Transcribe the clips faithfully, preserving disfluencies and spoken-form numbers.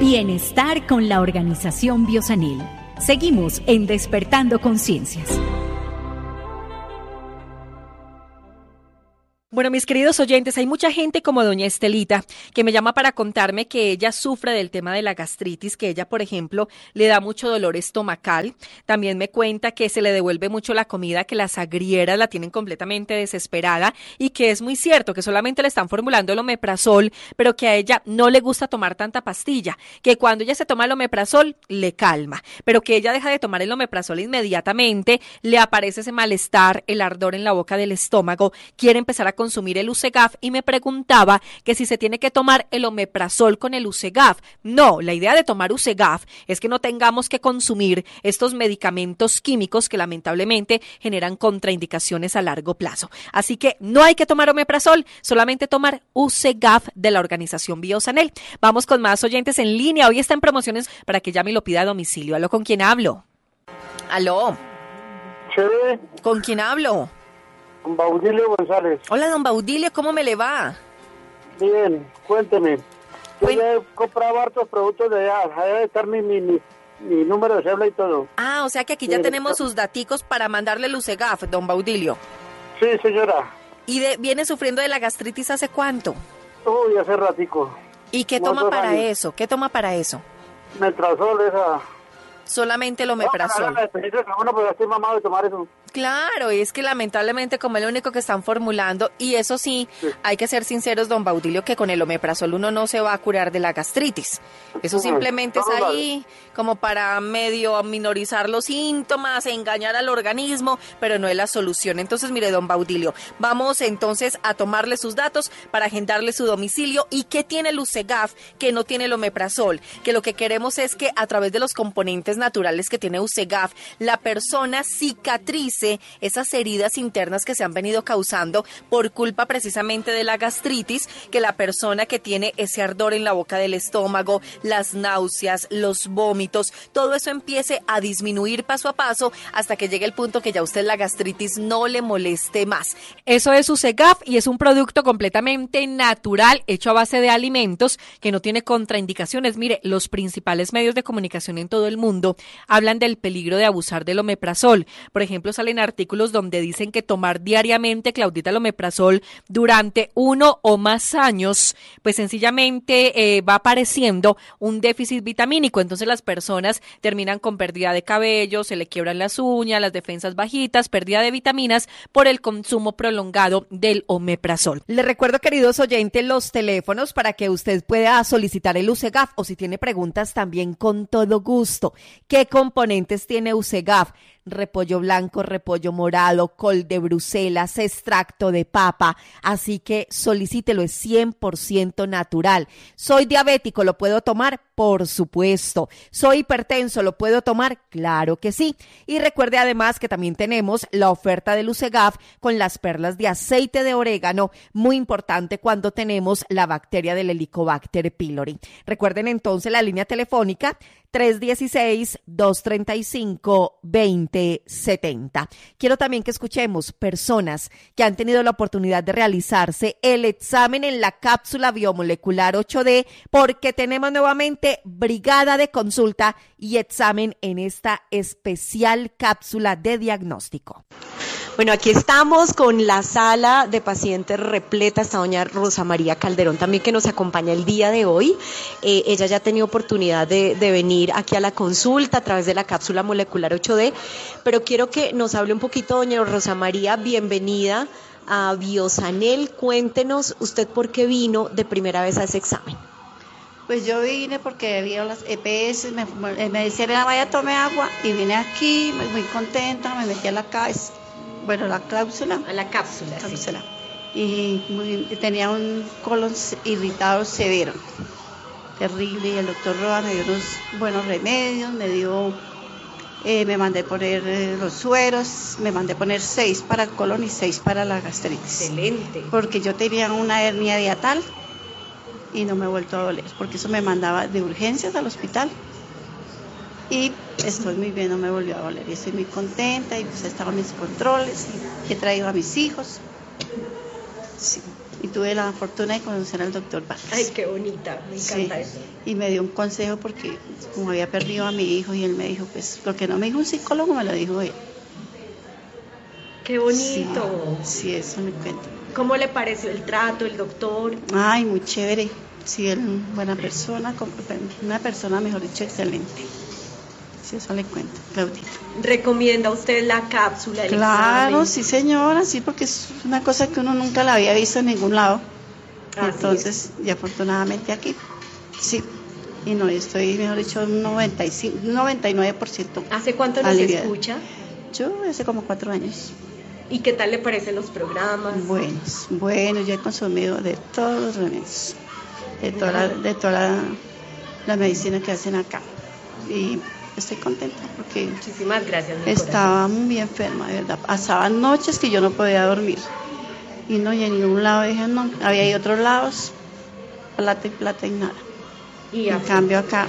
Bienestar con la Organización Biosanel. Seguimos en Despertando Conciencias. Bueno, mis queridos oyentes, hay mucha gente como doña Estelita que me llama para contarme que ella sufre del tema de la gastritis, que ella, por ejemplo, le da mucho dolor estomacal. También me cuenta que se le devuelve mucho la comida, que las agrieras la tienen completamente desesperada y que es muy cierto que solamente le están formulando el omeprazol, pero que a ella no le gusta tomar tanta pastilla, que cuando ella se toma el omeprazol le calma, pero que ella deja de tomar el omeprazol inmediatamente, le aparece ese malestar, el ardor en la boca del estómago, quiere empezar a consumir el Usegaf y me preguntaba que si se tiene que tomar el omeprazol con el Usegaf. No, la idea de tomar Usegaf es que no tengamos que consumir estos medicamentos químicos que lamentablemente generan contraindicaciones a largo plazo. Así que no hay que tomar omeprazol, solamente tomar Usegaf de la Organización Biosanel. Vamos con más oyentes en línea. Hoy está en promociones para que llame y lo pida a domicilio. ¿Aló? ¿Con quién hablo? ¿Aló? Sí. ¿Con quién hablo? Don Baudilio González. Hola, don Baudilio, ¿cómo me le va? Bien, cuénteme. Yo Cuen- ya he comprado hartos productos de allá. Allá debe estar mi, mi, mi, mi número de cédula y todo. Ah, o sea que aquí ya Sí, tenemos está- sus daticos para mandarle el Usegaf, don Baudilio. Sí, señora. ¿Y de, viene sufriendo de la gastritis hace cuánto? Uy, hace ratico. ¿Y qué Como toma dos para años. eso? ¿Qué toma para eso? Metrazol, esa. Solamente el No, omeprazol. me experiencia con uno, pero estoy mamado de tomar eso. Claro, y es que lamentablemente como es lo único que están formulando, y eso sí, Sí. hay que ser sinceros, don Baudilio, que con el omeprazol uno no se va a curar de la gastritis. Eso Ujú. simplemente es No, no, ahí como para medio minorizar los síntomas, engañar al organismo, pero no es la solución. Entonces, mire, don Baudilio, vamos entonces a tomarle sus datos para agendarle su domicilio. ¿Y qué tiene el Usegaf que no tiene el omeprazol? Que lo que queremos es que a través de los componentes naturales que tiene Usegaf, la persona cicatrice esas heridas internas que se han venido causando por culpa precisamente de la gastritis, que la persona que tiene ese ardor en la boca del estómago, las náuseas, los vómitos, todo eso empiece a disminuir paso a paso hasta que llegue el punto que ya usted la gastritis no le moleste más. Eso es Usegaf y es un producto completamente natural, hecho a base de alimentos, que no tiene contraindicaciones. Mire, los principales medios de comunicación en todo el mundo hablan del peligro de abusar del omeprazol. Por ejemplo, salen artículos donde dicen que tomar diariamente, Claudita, el omeprazol durante uno o más años, pues sencillamente eh, va apareciendo un déficit vitamínico. Entonces las personas terminan con pérdida de cabello, se le quiebran las uñas, las defensas bajitas, pérdida de vitaminas por el consumo prolongado del omeprazol. Les recuerdo, queridos oyentes, los teléfonos para que usted pueda solicitar el Usegaf, o si tiene preguntas también con todo gusto. ¿Qué componentes tiene Usegaf? Repollo blanco, repollo morado, col de Bruselas, extracto de papa, así que solicítelo, es cien por ciento natural. Soy diabético, ¿lo puedo tomar? Por supuesto. ¿Soy hipertenso, lo puedo tomar? Claro que sí. Y recuerde además que también tenemos la oferta del Usegaf con las perlas de aceite de orégano, muy importante cuando tenemos la bacteria del Helicobacter pylori. Recuerden entonces la línea telefónica tres uno seis, dos tres cinco, dos cero siete cero. Quiero también que escuchemos personas que han tenido la oportunidad de realizarse el examen en la cápsula biomolecular ocho D, porque tenemos nuevamente brigada de consulta y examen en esta especial cápsula de diagnóstico. Bueno, aquí estamos con la sala de pacientes repleta. Está doña Rosa María Calderón también, que nos acompaña el día de hoy. Eh, ella ya ha tenido oportunidad de, de venir aquí a la consulta a través de la cápsula molecular ocho D, pero quiero que nos hable un poquito, doña Rosa María. Bienvenida a Biosanel. Cuéntenos usted por qué vino de primera vez a ese examen. Pues yo vine porque había las E P S, me, me decían, vaya, tome agua, y vine aquí, muy contenta, me metí a la casa. Bueno, la cápsula. A la cápsula, cápsula. Sí. Y muy, tenía un colon irritado severo, terrible, y el doctor Roa me dio unos buenos remedios, me dio, eh, me mandé poner eh, los sueros, me mandé poner seis para el colon y seis para la gastritis. Excelente. Porque yo tenía una hernia diatal y no me he vuelto a doler, porque eso me mandaba de urgencias al hospital. Y estoy muy bien, no me volvió a doler y estoy muy contenta y pues he estado en mis controles y he traído a mis hijos. Sí. Y y tuve la fortuna de conocer al doctor Vargas. Ay, qué bonita, me encanta Sí, eso. y me dio un consejo porque como había perdido a mi hijo y él me dijo, pues lo que no me dijo un psicólogo me lo dijo él. Qué bonito. Sí, sí, eso me cuento. ¿Cómo le pareció el trato, el doctor? Ay, muy chévere. Sí, él es buena persona, una persona, mejor dicho, excelente. Sí, eso le cuento, Claudita. ¿Recomienda usted la cápsula? El Claro, examen? sí señora, sí, porque es una cosa que uno nunca la había visto en ningún lado. Así Entonces, y afortunadamente aquí, sí. Y no, yo estoy, mejor dicho, un noventa y cinco, noventa y nueve por ciento. ¿Hace cuánto nos aliviada. escucha? Yo hace como cuatro años. ¿Y qué tal le parecen los programas? Buenos, buenos, yo he consumido de todos los remedios, de toda la, de toda la, la medicina que hacen acá. Y estoy contenta porque Muchísimas gracias, mi estaba muy enferma, de verdad. Pasaban noches que yo no podía dormir. Y no, y en ningún lado dije no. Había ahí otros lados, plata y plata y nada. Y En cambio acá,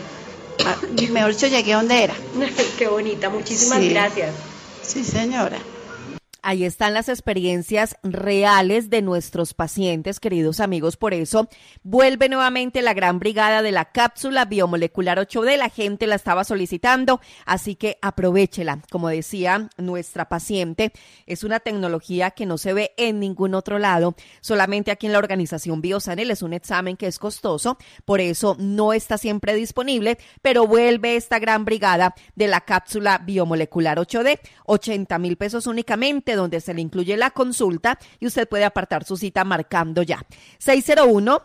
a- mejor dicho, llegué donde era. Qué bonita, muchísimas Sí. gracias. Sí, señora. Ahí están las experiencias reales de nuestros pacientes, queridos amigos. Por eso vuelve nuevamente la gran brigada de la cápsula biomolecular ocho D. La gente la estaba solicitando, así que aprovéchela. Como decía nuestra paciente, es una tecnología que no se ve en ningún otro lado. Solamente aquí en la organización Biosanel. Es un examen que es costoso, por eso no está siempre disponible, pero vuelve esta gran brigada de la cápsula biomolecular ocho D. ochenta mil pesos únicamente, donde se le incluye la consulta y usted puede apartar su cita marcando ya. seis cero uno,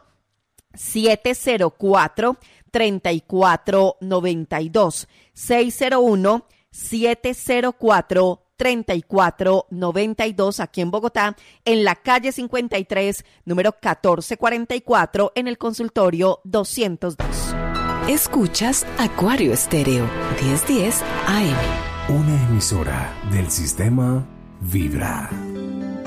siete cero cuatro, tres cuatro nueve dos. seis cero uno, siete cero cuatro, tres cuatro nueve dos aquí en Bogotá, en la calle cincuenta y tres, número catorce cuarenta y cuatro, en el consultorio doscientos dos. Escuchas Acuario Estéreo, diez diez A M. Una emisora del sistema Vibra.